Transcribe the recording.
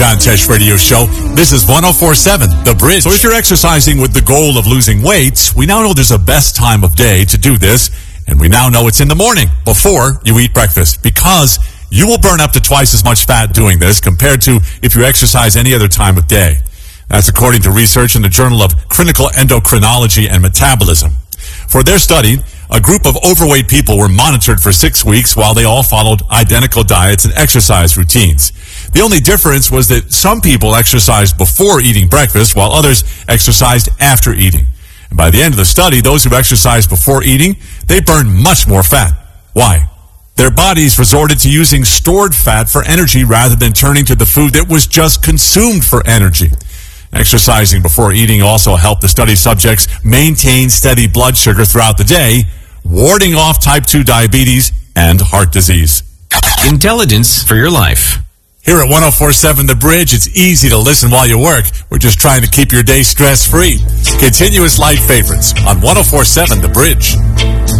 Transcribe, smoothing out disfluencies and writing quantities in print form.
John Tesh Radio Show. This is 104.7 The Bridge. So if you're exercising with the goal of losing weight, we now know there's a best time of day to do this, and we now know it's in the morning before you eat breakfast, because you will burn up to twice as much fat doing this compared to if you exercise any other time of day. That's according to research in the Journal of Clinical Endocrinology and Metabolism. For their study, a group of overweight people were monitored for 6 weeks while they all followed identical diets and exercise routines. The only difference was that some people exercised before eating breakfast while others exercised after eating. And by the end of the study, those who exercised before eating, they burned much more fat. Why? Their bodies resorted to using stored fat for energy rather than turning to the food that was just consumed for energy. Exercising before eating also helped the study subjects maintain steady blood sugar throughout the day, warding off type 2 diabetes and heart disease. Intelligence for your life. Here at 104.7 The Bridge, it's easy to listen while you work. We're just trying to keep your day stress-free. Continuous light favorites on 104.7 The Bridge.